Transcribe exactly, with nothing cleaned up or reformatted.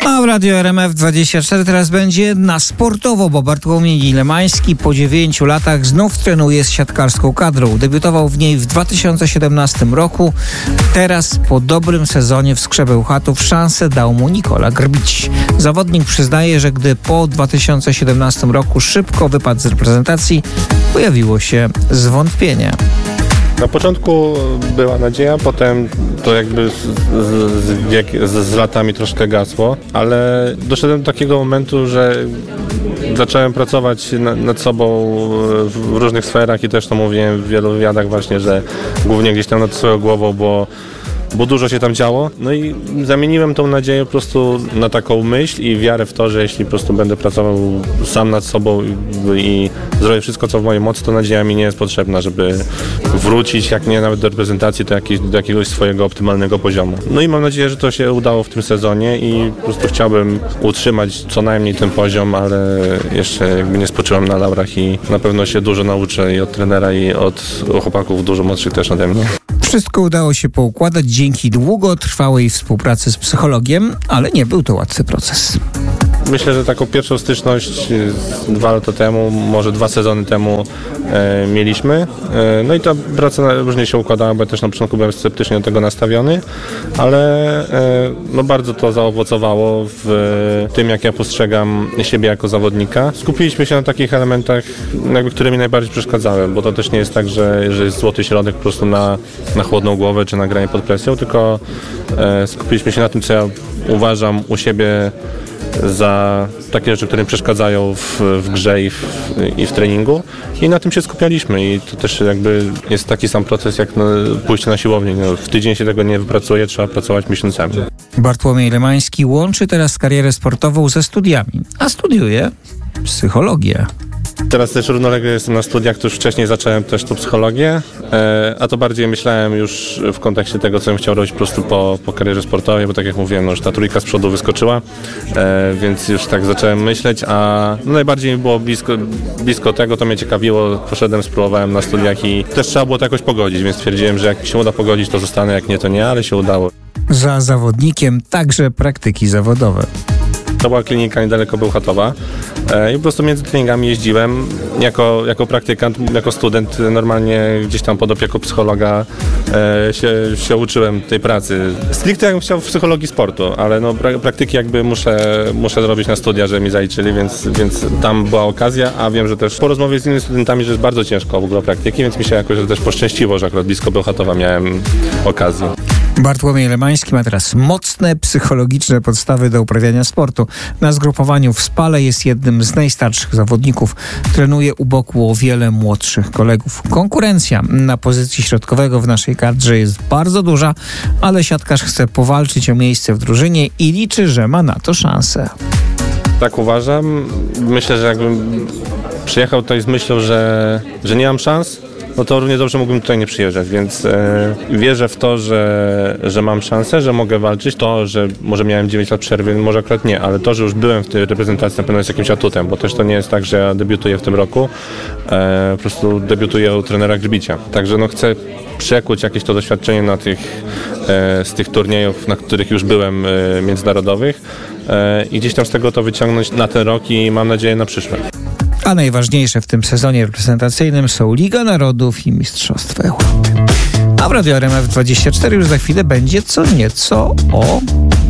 A w Radiu R M F dwadzieścia cztery teraz będzie na sportowo, bo Bartłomiej Lemański po dziewięciu latach znów trenuje z siatkarską kadrą. Debiutował w niej w dwa tysiące siedemnastym roku. Teraz po dobrym sezonie w Skrzep Bełchatów szansę dał mu Nikola Grbić. Zawodnik przyznaje, że gdy po dwa tysiące siedemnastym roku szybko wypadł z reprezentacji, pojawiło się zwątpienie. Na początku była nadzieja, potem to jakby z, z, wiek, z, z latami troszkę gasło, ale doszedłem do takiego momentu, że zacząłem pracować na, nad sobą w różnych sferach i też to mówiłem w wielu wywiadach właśnie, że głównie gdzieś tam nad swoją głową, bo bo dużo się tam działo. No i zamieniłem tą nadzieję po prostu na taką myśl i wiarę w to, że jeśli po prostu będę pracował sam nad sobą i, i zrobię wszystko, co w mojej mocy, to nadzieja mi nie jest potrzebna, żeby wrócić, jak nie nawet do reprezentacji, to jakiś, do jakiegoś swojego optymalnego poziomu. No i mam nadzieję, że to się udało w tym sezonie i po prostu chciałbym utrzymać co najmniej ten poziom, ale jeszcze jakby nie spoczyłem na laurach i na pewno się dużo nauczę i od trenera, i od chłopaków dużo młodszych też ode mnie. Wszystko udało się poukładać dzięki długotrwałej współpracy z psychologiem, ale nie był to łatwy proces. Myślę, że taką pierwszą styczność dwa lata temu, może dwa sezony temu e, mieliśmy. E, no i ta praca różnie się układała, bo ja też na początku byłem sceptycznie do tego nastawiony, ale e, no bardzo to zaowocowało w e, tym, jak ja postrzegam siebie jako zawodnika. Skupiliśmy się na takich elementach, jakby, które mi najbardziej przeszkadzały, bo to też nie jest tak, że, że jest złoty środek po prostu na, na chłodną głowę czy na granie pod presją, tylko e, skupiliśmy się na tym, co ja uważam u siebie za takie rzeczy, które mi przeszkadzają w, w grze i w, i w treningu, i na tym się skupialiśmy i to też jakby jest taki sam proces jak no, pójście na siłownię. No, w tydzień się tego nie wypracuje, trzeba pracować miesiącami. Bartłomiej Lemański łączy teraz karierę sportową ze studiami, a studiuje psychologię. Teraz też równolegle jestem na studiach, to już wcześniej zacząłem też tą psychologię, e, a to bardziej myślałem już w kontekście tego, co bym chciał robić po prostu po, po karierze sportowej, bo tak jak mówiłem, no już ta trójka z przodu wyskoczyła, e, więc już tak zacząłem myśleć, a no najbardziej mi było blisko, blisko tego, to mnie ciekawiło, poszedłem, spróbowałem na studiach i też trzeba było to jakoś pogodzić, więc stwierdziłem, że jak się uda pogodzić, to zostanę, jak nie, to nie, ale się udało. Za zawodnikiem także praktyki zawodowe. To była klinika niedaleko Bełchatowa i po prostu między treningami jeździłem jako, jako praktykant, jako student normalnie gdzieś tam pod opieką psychologa e, się, się uczyłem tej pracy. Stricte jakbym chciał w psychologii sportu, ale no pra, praktyki jakby muszę, muszę zrobić na studia, że mi zaliczyli, więc, więc tam była okazja, a wiem, że też po rozmowie z innymi studentami, że jest bardzo ciężko w ogóle praktyki, więc mi się jakoś też poszczęściło, że akurat blisko Bełchatowa miałem okazję. Bartłomiej Lemański ma teraz mocne psychologiczne podstawy do uprawiania sportu. Na zgrupowaniu w Spale jest jednym z najstarszych zawodników. Trenuje u boku o wiele młodszych kolegów. Konkurencja na pozycji środkowego w naszej kadrze jest bardzo duża, ale siatkarz chce powalczyć o miejsce w drużynie i liczy, że ma na to szansę. Tak uważam. Myślę, że jakbym przyjechał tutaj z myślą, że, że nie mam szans, no to równie dobrze mógłbym tutaj nie przyjeżdżać, więc e, wierzę w to, że, że mam szansę, że mogę walczyć. To, że może miałem dziewięć lat przerwy, może akurat nie, ale to, że już byłem w tej reprezentacji, na pewno jest jakimś atutem, bo też to nie jest tak, że ja debiutuję w tym roku, e, po prostu debiutuję u trenera Grbicia. Także no chcę przekuć jakieś to doświadczenie na tych, e, z tych turniejów, na których już byłem e, międzynarodowych e, i gdzieś tam z tego to wyciągnąć na ten rok i mam nadzieję na przyszłe. A najważniejsze w tym sezonie reprezentacyjnym są Liga Narodów i Mistrzostwa Europy. A w Radiu R M F dwadzieścia cztery już za chwilę będzie co nieco o